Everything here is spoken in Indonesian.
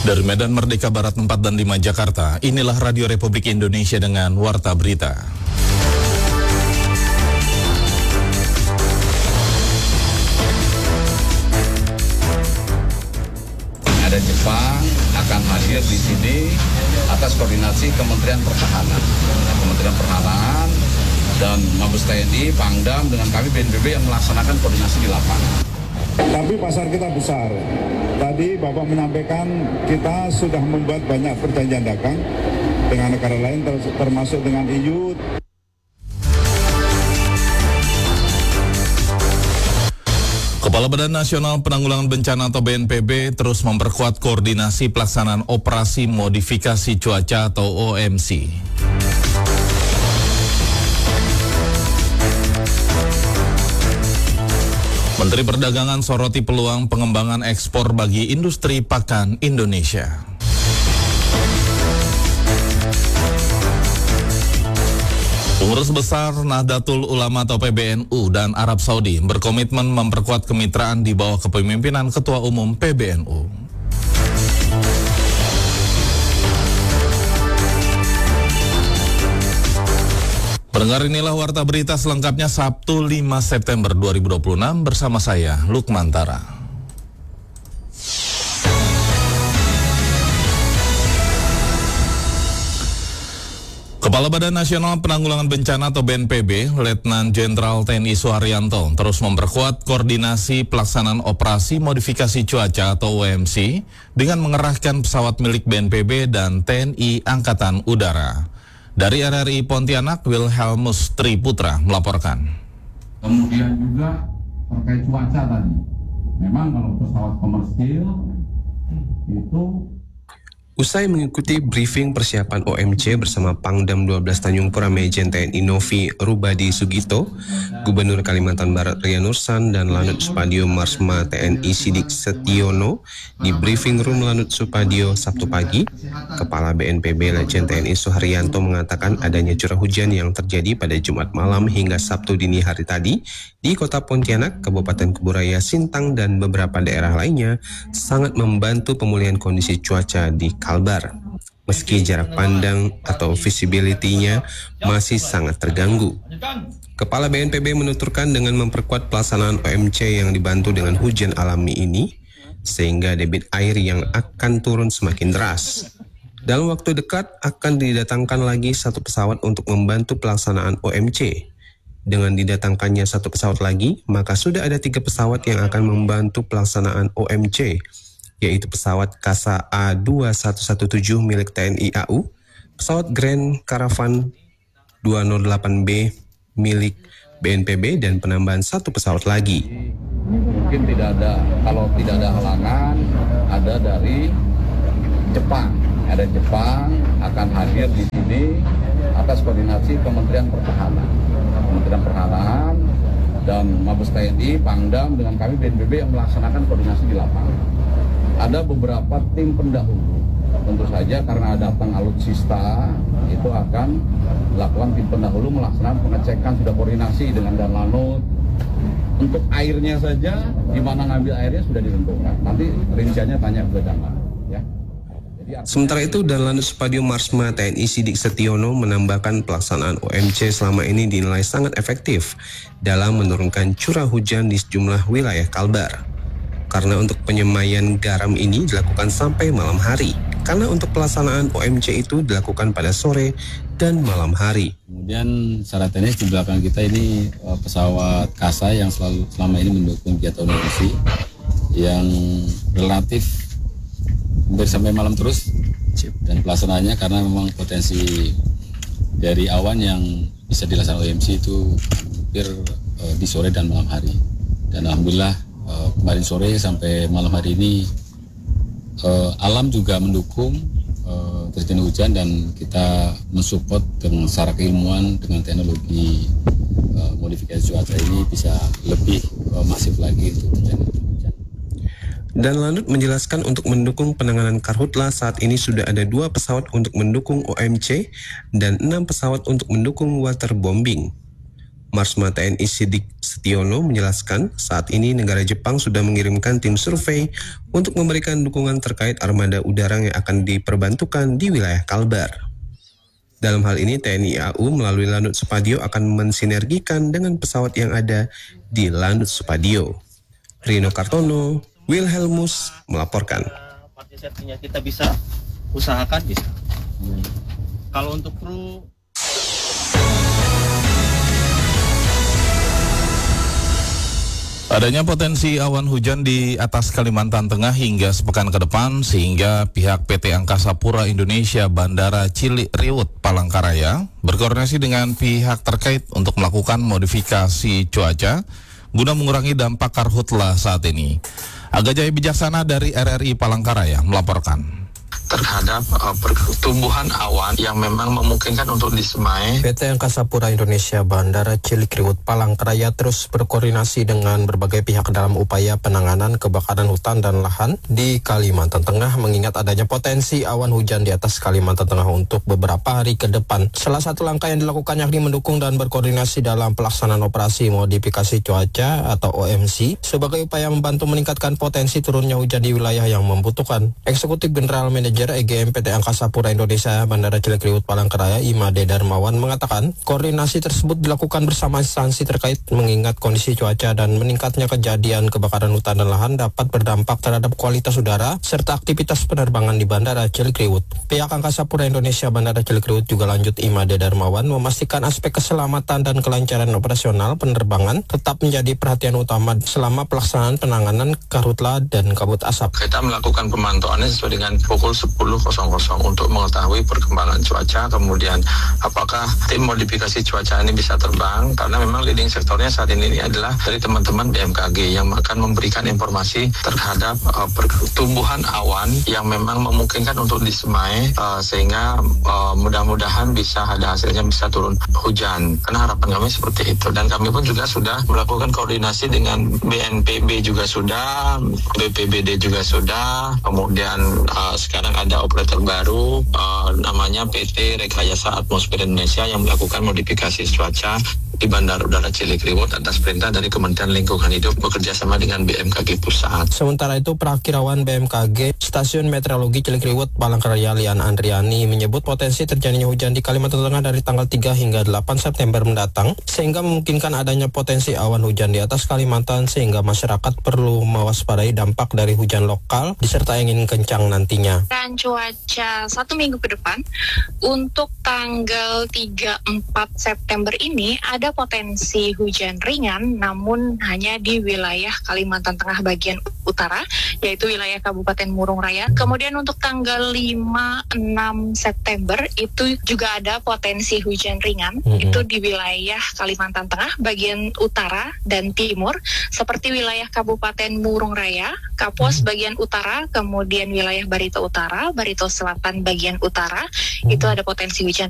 Dari Medan Merdeka Barat 4 dan 5 Jakarta, inilah Radio Republik Indonesia dengan Warta Berita. Ada Jepang akan hadir di sini atas koordinasi Kementerian Pertahanan. Kementerian Pertahanan dan Mabes TNI, Pangdam dengan kami BNPB yang melaksanakan koordinasi di lapangan. Tapi pasar kita besar. Tadi Bapak menyampaikan kita sudah membuat banyak perjanjian dagang dengan negara lain termasuk dengan EU. Kepala Badan Nasional Penanggulangan Bencana atau BNPB terus memperkuat koordinasi pelaksanaan operasi modifikasi cuaca atau OMC. Menteri Perdagangan soroti peluang pengembangan ekspor bagi industri pakan Indonesia. Pengurus Besar Nahdlatul Ulama atau PBNU dan Arab Saudi berkomitmen memperkuat kemitraan di bawah kepemimpinan Ketua Umum PBNU. Pendengar, inilah Warta Berita selengkapnya Sabtu 5 September 2026 bersama saya, Lukman Tara. Kepala Badan Nasional Penanggulangan Bencana atau BNPB, Letnan Jenderal TNI Suharyanto terus memperkuat koordinasi pelaksanaan operasi modifikasi cuaca atau OMC dengan mengerahkan pesawat milik BNPB dan TNI Angkatan Udara. Dari RRI Pontianak, Wilhelmus Triputra melaporkan. Kemudian juga terkait cuaca tadi. Memang kalau pesawat komersil itu usai mengikuti briefing persiapan OMC bersama Pangdam 12 Tanjung Pura Majen TNI Novi Rubadi Sugito, Gubernur Kalimantan Barat Ria Nursan dan Lanut Supadio Marsma TNI Sidik Setiono di briefing room Lanut Supadio Sabtu pagi, Kepala BNPB Letjen TNI Suharyanto mengatakan adanya curah hujan yang terjadi pada Jumat malam hingga Sabtu dini hari tadi di Kota Pontianak, Kabupaten Kuburaya, Sintang dan beberapa daerah lainnya sangat membantu pemulihan kondisi cuaca di Kalbar, meski jarak pandang atau visibility-nya masih sangat terganggu. Kepala BNPB menuturkan dengan memperkuat pelaksanaan OMC yang dibantu dengan hujan alami ini, sehingga debit air yang akan turun semakin deras. Dalam waktu dekat akan didatangkan lagi satu pesawat untuk membantu pelaksanaan OMC. Dengan didatangkannya satu pesawat lagi, maka sudah ada 3 pesawat yang akan membantu pelaksanaan OMC, yaitu pesawat Kasa A2117 milik TNI AU, pesawat Grand Caravan 208B milik BNPB, dan penambahan 1 pesawat lagi. mungkin tidak ada, kalau tidak ada halangan, ada dari Jepang. Ada Jepang akan hadir di sini atas koordinasi Kementerian Pertahanan. Kementerian Pertahanan dan Mabes TNI, Pangdam dengan kami BNPB yang melaksanakan koordinasi di lapangan. Ada beberapa tim pendahulu, tentu saja karena datang alutsista itu akan dilakukan tim pendahulu melaksanakan pengecekan, sudah koordinasi dengan Danlanut. Untuk airnya saja, di mana ngambil airnya sudah ditentukan. Nanti rinciannya tanya ke Danlanut. Ya. Sementara itu, Danlanut Supadio Marsma TNI Sidik Setiono menambahkan pelaksanaan OMC selama ini dinilai sangat efektif dalam menurunkan curah hujan di sejumlah wilayah Kalbar. Karena untuk penyemaian garam ini dilakukan sampai malam hari. Karena untuk pelaksanaan OMC itu dilakukan pada sore dan malam hari. Kemudian secara teknis di belakang kita ini pesawat Kasa yang selama ini mendukung kegiatan OMC yang relatif hampir sampai malam terus. Dan pelaksanaannya karena memang potensi dari awan yang bisa dilaksanakan OMC itu hampir di sore dan malam hari. Dan alhamdulillah kemarin sore sampai malam hari ini alam juga mendukung terjadi hujan dan kita mensupport dengan secara keilmuan dengan teknologi modifikasi cuaca ini bisa lebih masif lagi untuk terjadi hujan. Dan Lanut menjelaskan untuk mendukung penanganan karhutla saat ini sudah ada 2 pesawat untuk mendukung OMC dan 6 pesawat untuk mendukung waterbombing. Marsma TNI Sidik Setiono menjelaskan saat ini negara Jepang sudah mengirimkan tim survei untuk memberikan dukungan terkait armada udara yang akan diperbantukan di wilayah Kalbar. Dalam hal ini TNI AU melalui Lanut Supadio akan mensinergikan dengan pesawat yang ada di Lanut Supadio. Rino Kartono, Wilhelmus melaporkan. Partisipasinya kita bisa usahakan bisa. Kalau untuk kru Adanya potensi awan hujan di atas Kalimantan Tengah hingga sepekan ke depan sehingga pihak PT Angkasa Pura Indonesia Bandara Cilikriwut Palangkaraya berkoordinasi dengan pihak terkait untuk melakukan modifikasi cuaca guna mengurangi dampak karhutlah saat ini. Aga Jaya Bijaksana dari RRI Palangkaraya melaporkan. Terhadap pertumbuhan awan yang memang memungkinkan untuk disemai. PT Angkasa Pura Indonesia Bandara Cilikriwut Palangkaraya terus berkoordinasi dengan berbagai pihak dalam upaya penanganan kebakaran hutan dan lahan di Kalimantan Tengah mengingat adanya potensi awan hujan di atas Kalimantan Tengah untuk beberapa hari ke depan. Salah satu langkah yang dilakukan yakni mendukung dan berkoordinasi dalam pelaksanaan operasi modifikasi cuaca atau OMC sebagai upaya membantu meningkatkan potensi turunnya hujan di wilayah yang membutuhkan. Eksekutif General Manager EGM PT Angkasa Pura Indonesia Bandara Cilikriwut Palangkaraya Imade Darmawan mengatakan koordinasi tersebut dilakukan bersama instansi terkait mengingat kondisi cuaca dan meningkatnya kejadian kebakaran hutan dan lahan dapat berdampak terhadap kualitas udara serta aktivitas penerbangan di Bandara Cilikriwut. Pihak Angkasa Pura Indonesia Bandara Cilikriwut juga lanjut Imade Darmawan memastikan aspek keselamatan dan kelancaran operasional penerbangan tetap menjadi perhatian utama selama pelaksanaan penanganan karhutla dan kabut asap. Kita melakukan pemantauannya sesuai dengan pukul 10.00 untuk mengetahui perkembangan cuaca, kemudian apakah tim modifikasi cuaca ini bisa terbang, karena memang leading sektornya saat ini adalah dari teman-teman BMKG yang akan memberikan informasi terhadap pertumbuhan awan yang memang memungkinkan untuk disemai sehingga mudah-mudahan bisa ada hasilnya bisa turun hujan, karena harapan kami seperti itu. Dan kami pun juga sudah melakukan koordinasi dengan BNPB juga sudah, BPBD juga sudah, kemudian sekarang ada operator baru namanya PT Rekayasa Atmosfer Indonesia yang melakukan modifikasi cuaca di Bandara Udara Cilikriwut atas perintah dari Kementerian Lingkungan Hidup bekerja sama dengan BMKG Pusat. Sementara itu Perakirawan BMKG Stasiun Meteorologi Cilikriwut Palangkaraya Lian Andriani menyebut potensi terjadinya hujan di Kalimantan Tengah dari tanggal 3 hingga 8 September mendatang sehingga memungkinkan adanya potensi awan hujan di atas Kalimantan sehingga masyarakat perlu mewaspadai dampak dari hujan lokal disertai angin kencang nantinya. Cuaca 1 minggu ke depan untuk tanggal 3-4 September ini ada potensi hujan ringan namun hanya di wilayah Kalimantan Tengah bagian utara yaitu wilayah Kabupaten Murung Raya. Kemudian untuk tanggal 5-6 September itu juga ada potensi hujan ringan itu di wilayah Kalimantan Tengah bagian utara dan timur seperti wilayah Kabupaten Murung Raya, Kapuas bagian utara, kemudian wilayah Barito Utara, Barito Selatan bagian utara itu ada potensi hujan